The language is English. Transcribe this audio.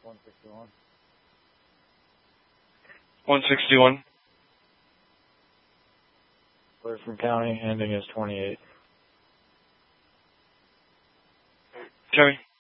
161. 161. Clear from county, ending is 28. Copy.